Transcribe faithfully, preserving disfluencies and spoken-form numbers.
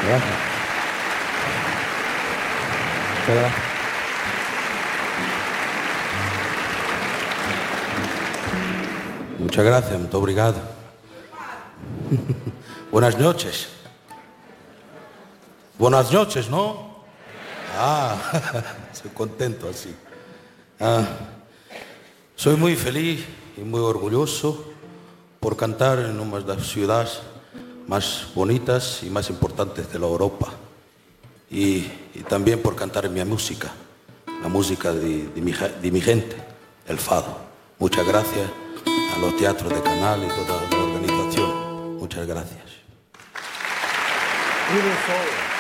Gracias. Gracias. Muchas gracias, muito obrigado. Buenas noches. Buenas noches, ¿no? Ah, estoy contento así. Ah, soy muy feliz y muy orgulloso por cantar en una de las ciudades más bonitas y más importantes de la Europa. Y, y también por cantar en mi música, la música de, de, mi, de mi gente, el fado. Muchas gracias a los teatros de Canal y toda la organización. Muchas gracias. Beautiful.